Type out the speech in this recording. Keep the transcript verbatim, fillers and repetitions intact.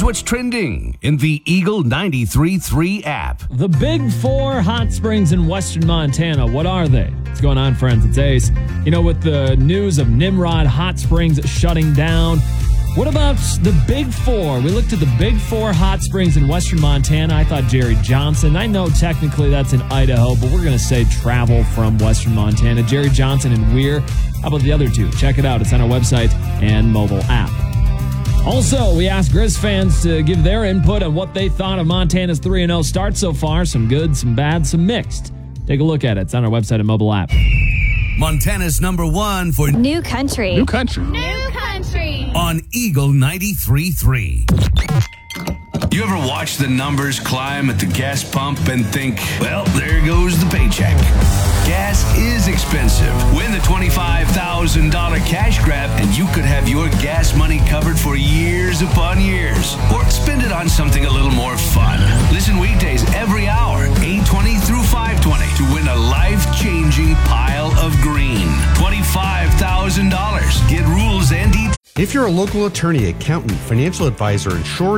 Here's what's trending in the Eagle ninety-three point three app. The Big Four hot springs in western Montana. What are they? What's going on, friends? It's Ace. You know, with the news of Nimrod Hot Springs shutting down, what about the Big Four? We looked at the Big Four hot springs in western Montana. I thought Jerry Johnson. I know technically that's in Idaho, but we're going to say travel from western Montana. Jerry Johnson and Weir. How about the other two? Check it out. It's on our website and mobile app. Also, we asked Grizz fans to give their input on what they thought of Montana's three and oh start so far. Some good, some bad, some mixed. Take a look at it. It's on our website and mobile app. Montana's number one for New Country. New Country. New Country. on Eagle ninety-three point three. You ever watch the numbers climb at the gas pump and think, well, there goes the paycheck? Gas is expensive. Win the twenty-five thousand dollars cash grab and you could have your gas money covered for years upon years. Or spend it on something a little more fun. Listen weekdays every hour, eight twenty through five twenty, to win a life-changing pile of green. twenty-five thousand dollars. Get rules and details. If you're a local attorney, accountant, financial advisor, insured,